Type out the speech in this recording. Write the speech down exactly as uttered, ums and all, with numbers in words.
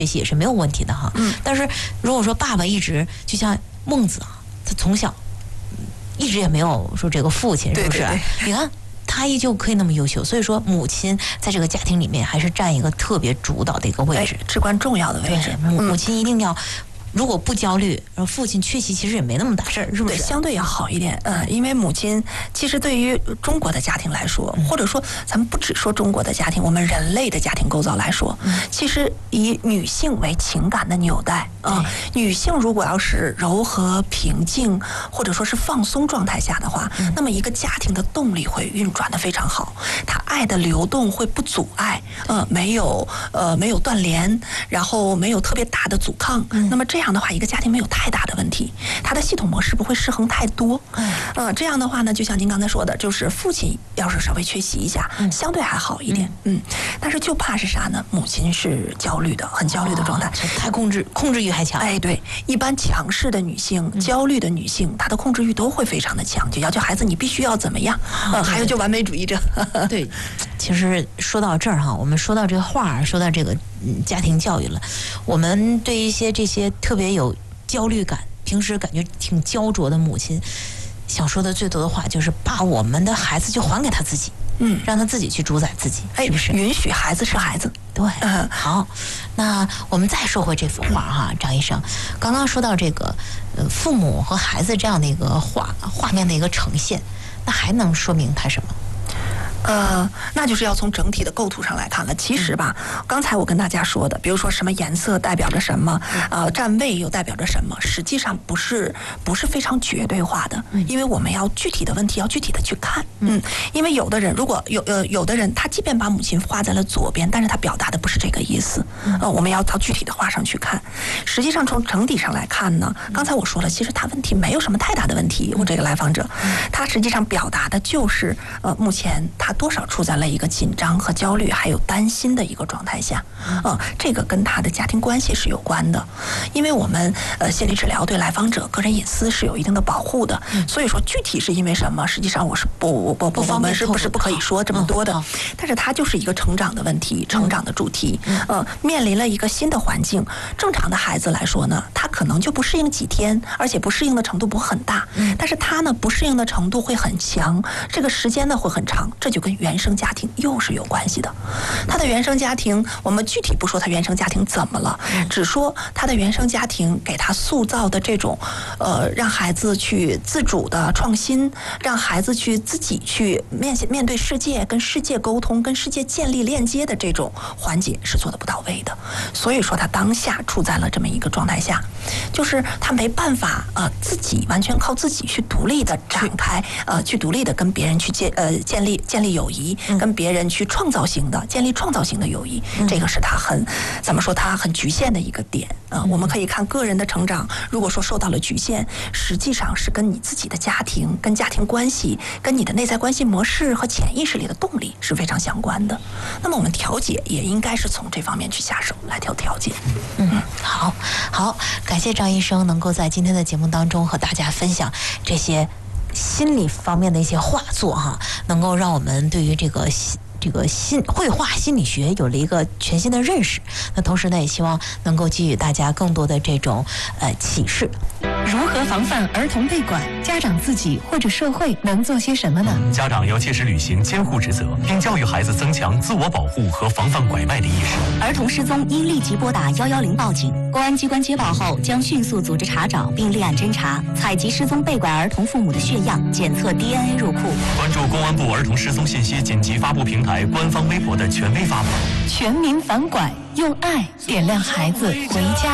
学习也是没有问题的哈。嗯。但是如果说爸爸一直就像孟子啊，他从小一直也没有说这个父亲，是不是？ 对对对， 你看他依旧可以那么优秀，所以说母亲在这个家庭里面还是占一个特别主导的一个位置， 哎、至关重要的位置。 母母亲一定要。如果不焦虑，然后父亲缺席其实也没那么大事儿，是不是？ 对，相对要好一点。嗯，因为母亲其实对于中国的家庭来说，或者说咱们不只说中国的家庭，我们人类的家庭构造来说，其实以女性为情感的纽带啊、呃，女性如果要是柔和、平静，或者说是放松状态下的话，那么一个家庭的动力会运转得非常好，它爱的流动会不阻碍，呃，没有呃没有断联，然后没有特别大的阻抗，那么这。这样的话，一个家庭没有太大的问题，它的系统模式不会失衡太多。嗯，呃，这样的话呢，就像您刚才说的，就是父亲要是稍微缺席一下，嗯、相对还好一点。嗯，嗯但是就怕是啥呢？母亲是焦虑的，很焦虑的状态， 哦、太控制，控制欲还强。 哎，对，一般强势的女性、焦虑的女性，她的控制欲都会非常的强，就要求孩子你必须要怎么样。嗯、呃，还有就完美主义者。 对，其实说到这儿哈，我们说到这个话，说到这个嗯家庭教育了，我们对一些这些。特别有焦虑感，平时感觉挺焦灼的母亲，想说的最多的话就是把我们的孩子就还给他自己，嗯，让他自己去主宰自己，是不是？ 允许孩子是孩子。 对，嗯，好，那我们再说回这幅画哈，张医生，刚刚说到这个呃父母和孩子这样的一个画画面的一个呈现，那还能说明他什么？ 呃，那就是要从整体的构图上来看了。其实吧，刚才我跟大家说的，比如说什么颜色代表着什么，呃，站位又代表着什么，实际上不是不是非常绝对化的，因为我们要具体的问题要具体的去看。嗯，因为有的人如果有呃有的人他即便把母亲画在了左边，但是他表达的不是这个意思。呃，我们要到具体的画上去看。实际上从整体上来看呢，刚才我说了，其实他问题没有什么太大的问题。我这个来访者，他实际上表达的就是呃目前他。多少处在了一个紧张和焦虑还有担心的一个状态下，嗯，这个跟他的家庭关系是有关的，因为我们呃心理治疗对来访者个人隐私是有一定的保护的，所以说具体是因为什么，实际上我是不不不我们是不是不可以说这么多的，但是它就是一个成长的问题，成长的主题，呃，面临了一个新的环境，正常的孩子来说呢，他可能就不适应几天，而且不适应的程度不会很大，但是他呢不适应的程度会很强，这个时间呢会很长，这就跟原生家庭又是有关系的。他的原生家庭，我们具体不说他原生家庭怎么了，只说他的原生家庭给他塑造的这种，呃，让孩子去自主的创新，让孩子去自己去面面对世界，跟世界沟通，跟世界建立链接的这种环节是做得不到位的。所以说他当下处在了这么一个状态下，就是他没办法呃自己完全靠自己去独立的展开，呃，去独立的跟别人去建呃建立建立友谊。跟别人去创造型的建立创造型的友谊，这个是他很怎么说他很局限的一个点啊、呃。我们可以看个人的成长，如果说受到了局限，实际上是跟你自己的家庭、跟家庭关系、跟你的内在关系模式和潜意识里的动力是非常相关的。那么我们调节也应该是从这方面去下手来调调节。 嗯，好，好，感谢张医生能够在今天的节目当中和大家分享这些。心理方面的一些画作哈，能够让我们对于这个这个心绘画心理学有了一个全新的认识。那同时呢，也希望能够给予大家更多的这种呃启示。 如何防范儿童被拐？家长自己或者社会能做些什么呢？ 家长要切实履行监护职责，并教育孩子增强自我保护和防范拐卖的意识。 儿童失踪应立即拨打一一零报警，公安机关接报后将迅速组织查找并立案侦查，采集失踪被拐儿童父母的血样，检测 D N A 入库。 关注公安部儿童失踪信息紧急发布平台官方微博的权威发布。 全民反拐，用爱点亮孩子回家。